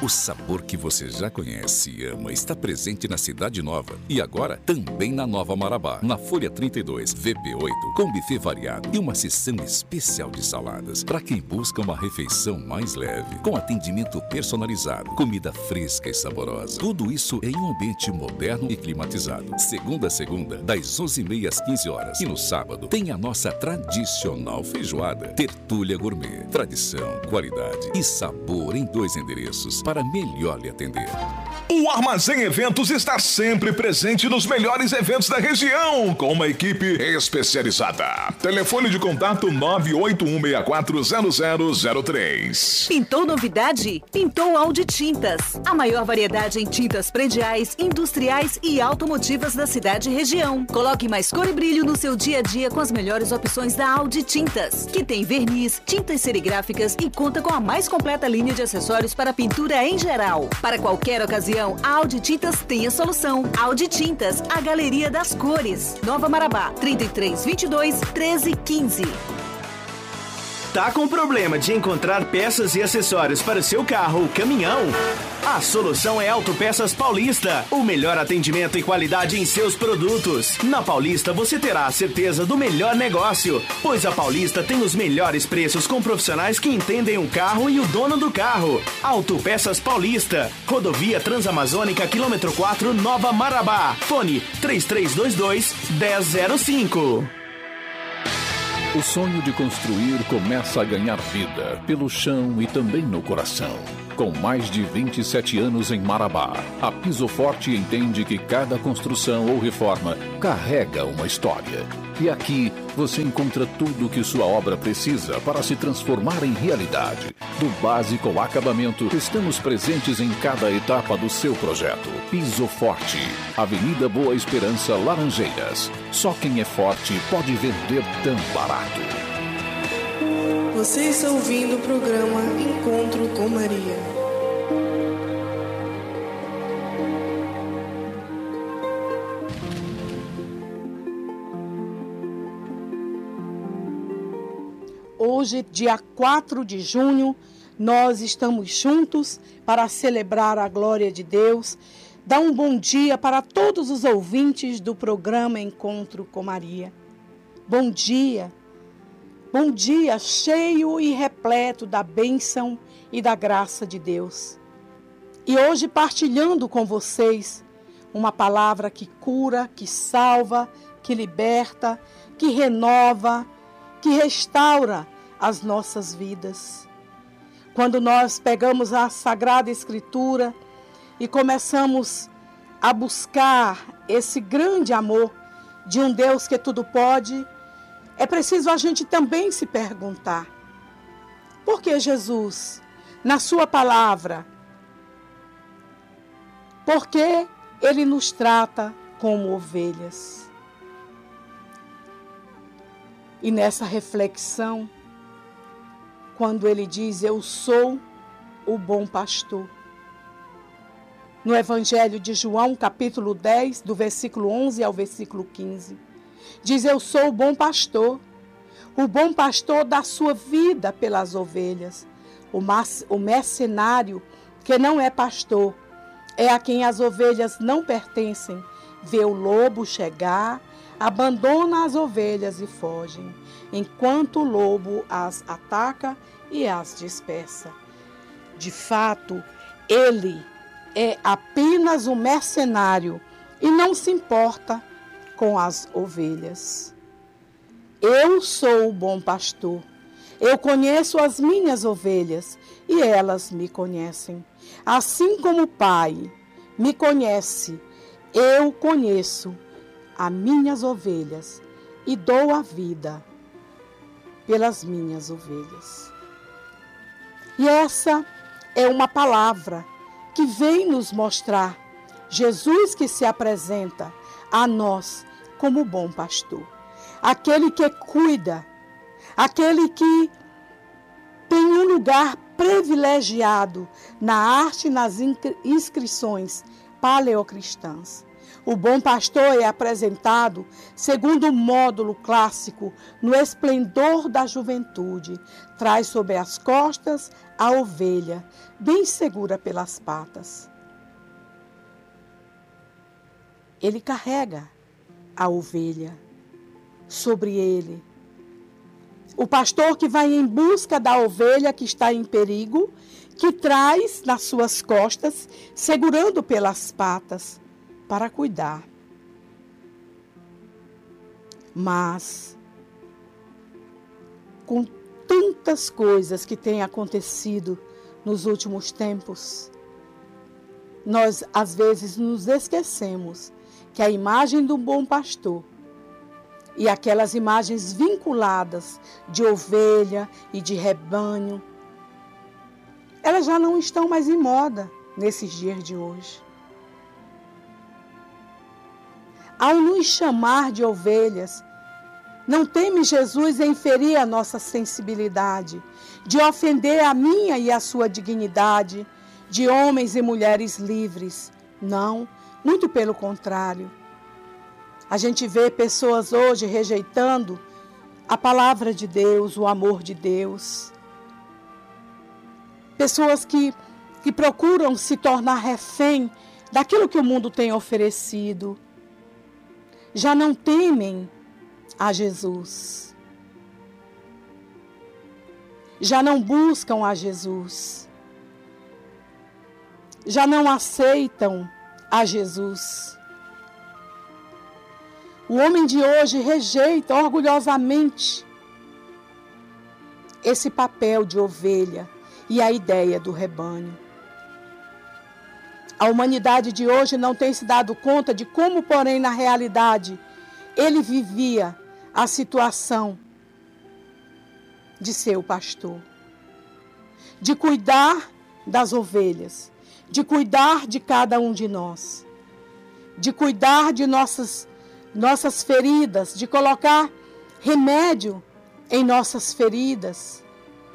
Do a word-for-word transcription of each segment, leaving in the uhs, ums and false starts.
O sabor que você já conhece e ama está presente na Cidade Nova e agora também na Nova Marabá, na Folha trinta e dois, V P oito, com buffet variado e uma seção especial de saladas para quem busca uma refeição mais leve, com atendimento personalizado, comida fresca e saborosa. Tudo isso em um ambiente moderno e climatizado. Segunda a segunda, das onze e meia às quinze horas. E no sábado tem a nossa tradicional feijoada. Tertúlia Gourmet. Tradição, qualidade e sabor em dois endereços para melhor lhe atender. O Armazém Eventos está sempre presente nos melhores eventos da região, com uma equipe especializada. Telefone de contato nove oito um seis quatro zero zero zero três. Pintou novidade? Pintou Audi Tintas. A maior variedade em tintas prediais, industriais e automotivas da cidade e região. Coloque mais cor e brilho no seu dia a dia com as melhores opções da Audi Tintas, que tem verniz, tintas serigráficas e conta com a mais completa linha de acessórios para pintura em geral. Para qualquer ocasião, a Audi Tintas tem a solução. Audi Tintas, a galeria das cores. Nova Marabá, trinta e três, vinte e dois, treze, quinze. Tá com problema de encontrar peças e acessórios para o seu carro ou caminhão? A solução é Autopeças Paulista. O melhor atendimento e qualidade em seus produtos. Na Paulista você terá a certeza do melhor negócio, pois a Paulista tem os melhores preços com profissionais que entendem o carro e o dono do carro. Autopeças Paulista. Rodovia Transamazônica, quilômetro quatro, Nova Marabá. Fone três três dois dois, um zero zero cinco. O sonho de construir começa a ganhar vida pelo chão e também no coração. Com mais de vinte e sete anos em Marabá, a Piso Forte entende que cada construção ou reforma carrega uma história. E aqui você encontra tudo o que sua obra precisa para se transformar em realidade. Do básico ao acabamento, estamos presentes em cada etapa do seu projeto. Piso Forte, Avenida Boa Esperança, Laranjeiras. Só quem é forte pode vender tão barato. Você está ouvindo o programa Encontro com Maria. Hoje, dia quatro de junho, nós estamos juntos para celebrar a glória de Deus. Dá um bom dia para todos os ouvintes do programa Encontro com Maria. Bom dia, bom dia cheio e repleto da bênção e da graça de Deus. E hoje partilhando com vocês uma palavra que cura, que salva, que liberta, que renova, que restaura as nossas vidas. Quando nós pegamos a Sagrada Escritura e começamos a buscar esse grande amor de um Deus que tudo pode, é preciso a gente também se perguntar: por que Jesus, na sua palavra, por que Ele nos trata como ovelhas? E nessa reflexão, quando Ele diz: eu sou o bom pastor. No Evangelho de João, capítulo dez, do versículo onze ao versículo quinze, diz: eu sou o bom pastor. O bom pastor dá sua vida pelas ovelhas. O, mas, o mercenário, que não é pastor, é a quem as ovelhas não pertencem, vê o lobo chegar, abandona as ovelhas e fogem, enquanto o lobo as ataca e as dispersa. De fato, ele é apenas um mercenário e não se importa com as ovelhas. Eu sou o bom pastor. Eu conheço as minhas ovelhas e elas me conhecem. Assim como o Pai me conhece, eu conheço as minhas ovelhas e dou a vida pelas minhas ovelhas. E essa é uma palavra que vem nos mostrar Jesus, que se apresenta a nós como o bom pastor, aquele que cuida, aquele que tem um lugar privilegiado na arte e nas inscrições paleocristãs, O bom pastor é apresentado segundo o módulo clássico, no esplendor da juventude. Traz sobre as costas a ovelha, bem segura pelas patas. Ele carrega a ovelha sobre ele. O pastor que vai em busca da ovelha que está em perigo, que traz nas suas costas, segurando pelas patas, para cuidar. Mas, com tantas coisas que têm acontecido nos últimos tempos, nós às vezes nos esquecemos que a imagem do bom pastor e aquelas imagens vinculadas de ovelha e de rebanho, elas já não estão mais em moda nesses dias de hoje. Ao nos chamar de ovelhas, não teme Jesus em ferir a nossa sensibilidade, de ofender a minha e a sua dignidade, de homens e mulheres livres. Não, muito pelo contrário. A gente vê pessoas hoje rejeitando a palavra de Deus, o amor de Deus. Pessoas que, que procuram se tornar refém daquilo que o mundo tem oferecido. Já não temem a Jesus. Já não buscam a Jesus. Já não aceitam a Jesus. O homem de hoje rejeita orgulhosamente esse papel de ovelha e a ideia do rebanho. A humanidade de hoje não tem se dado conta de como, porém, na realidade, ele vivia a situação de ser o pastor, de cuidar das ovelhas, de cuidar de cada um de nós, de cuidar de nossas, nossas feridas, de colocar remédio em nossas feridas.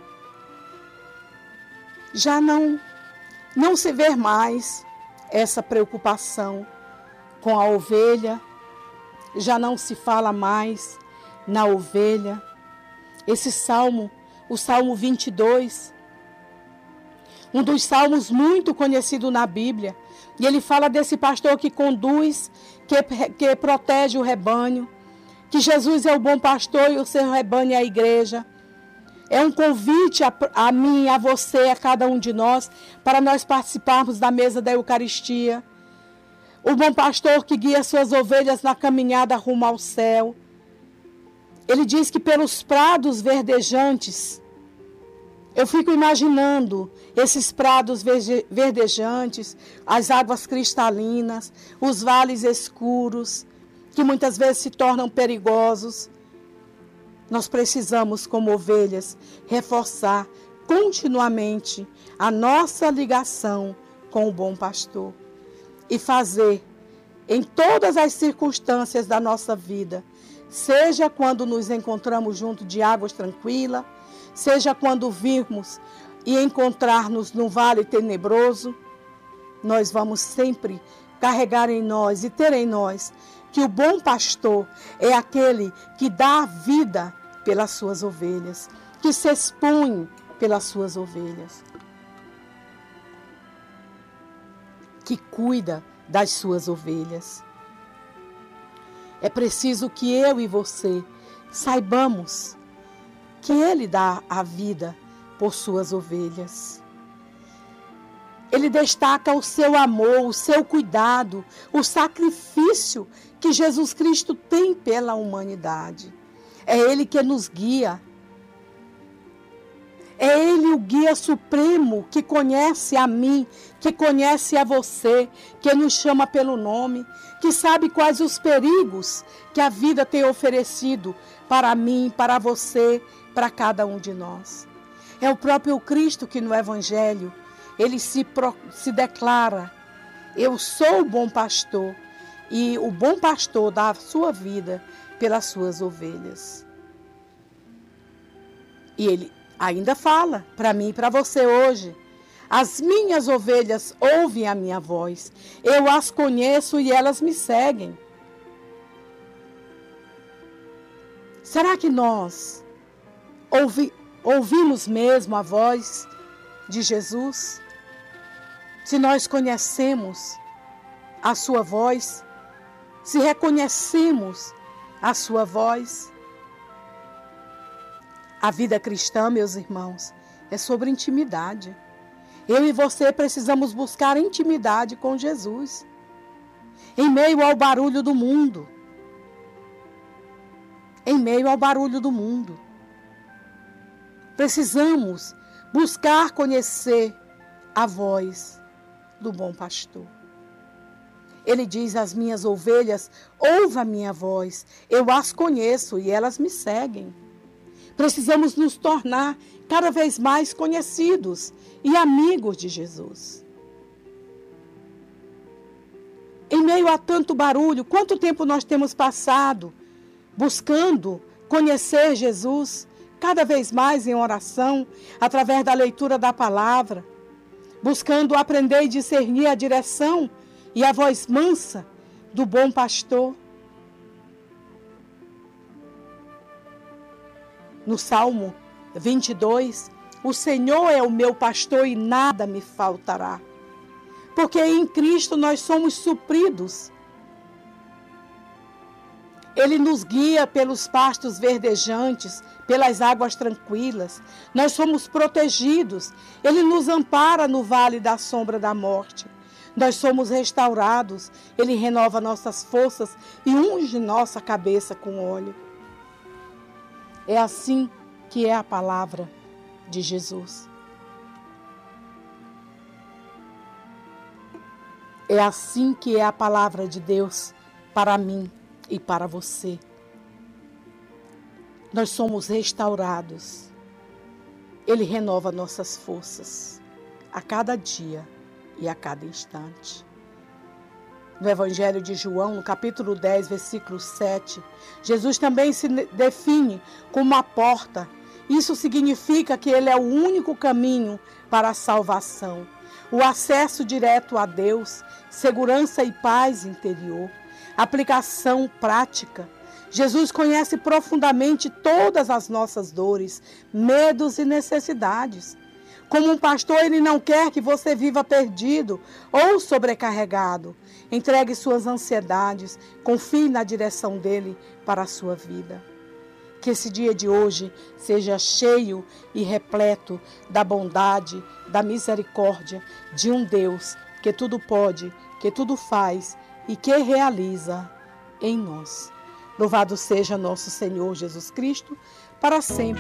Já não, não se vê mais essa preocupação com a ovelha, já não se fala mais na ovelha. Esse salmo, o Salmo vinte e dois, um dos salmos muito conhecido na Bíblia, e ele fala desse pastor que conduz, que, que protege o rebanho, que Jesus é o bom pastor e o seu rebanho é a igreja. É um convite a, a mim, a você, a cada um de nós, para nós participarmos da mesa da Eucaristia. O bom pastor que guia suas ovelhas na caminhada rumo ao céu. Ele diz que pelos prados verdejantes, eu fico imaginando esses prados verdejantes, as águas cristalinas, os vales escuros, que muitas vezes se tornam perigosos. Nós precisamos, como ovelhas, reforçar continuamente a nossa ligação com o bom pastor e fazer, em todas as circunstâncias da nossa vida, seja quando nos encontramos junto de águas tranquilas, seja quando virmos e encontrar-nos num vale tenebroso, nós vamos sempre carregar em nós e ter em nós que o bom pastor é aquele que dá a vida pelas suas ovelhas, que se expõe pelas suas ovelhas, que cuida das suas ovelhas. É preciso que eu e você saibamos que Ele dá a vida por suas ovelhas. Ele destaca o seu amor, o seu cuidado, o sacrifício que Jesus Cristo tem pela humanidade. É Ele que nos guia. É Ele o guia supremo que conhece a mim, que conhece a você, que nos chama pelo nome, que sabe quais os perigos que a vida tem oferecido para mim, para você, para cada um de nós. É o próprio Cristo que no Evangelho, Ele se, pro, se declara: eu sou o bom pastor, e o bom pastor dá a sua vida pelas suas ovelhas. E Ele ainda fala para mim e para você hoje: As minhas ovelhas ouvem a minha voz. Eu as conheço e elas me seguem. Será que nós ouvi, ouvimos mesmo a voz de Jesus? Se nós conhecemos a sua voz, se reconhecemos a sua voz. A vida cristã, meus irmãos, é sobre intimidade. Eu e você precisamos buscar intimidade com Jesus, em meio ao barulho do mundo. Em meio ao barulho do mundo. Precisamos buscar conhecer a voz do bom pastor. Ele diz: as minhas ovelhas ouvem a minha voz, eu as conheço e elas me seguem. Precisamos nos tornar cada vez mais conhecidos e amigos de Jesus. Em meio a tanto barulho, quanto tempo nós temos passado buscando conhecer Jesus, cada vez mais em oração, através da leitura da palavra, buscando aprender e discernir a direção e a voz mansa do bom pastor. No Salmo vinte e dois, o Senhor é o meu pastor e nada me faltará. Porque em Cristo nós somos supridos. Ele nos guia pelos pastos verdejantes, pelas águas tranquilas. Nós somos protegidos. Ele nos ampara no vale da sombra da morte. Nós somos restaurados. Ele renova nossas forças e unge nossa cabeça com óleo. É assim que é a palavra de Jesus. É assim que é a palavra de Deus para mim e para você. Nós somos restaurados. Ele renova nossas forças a cada dia e a cada instante. No Evangelho de João, no capítulo dez, versículo sete, Jesus também se define como a porta. Isso significa que ele é o único caminho para a salvação, o acesso direto a Deus, segurança e paz interior, aplicação prática. Jesus conhece profundamente todas as nossas dores, medos e necessidades. Como um pastor, ele não quer que você viva perdido ou sobrecarregado. Entregue suas ansiedades, confie na direção dele para a sua vida. Que esse dia de hoje seja cheio e repleto da bondade, da misericórdia de um Deus que tudo pode, que tudo faz e que realiza em nós. Louvado seja nosso Senhor Jesus Cristo, para sempre.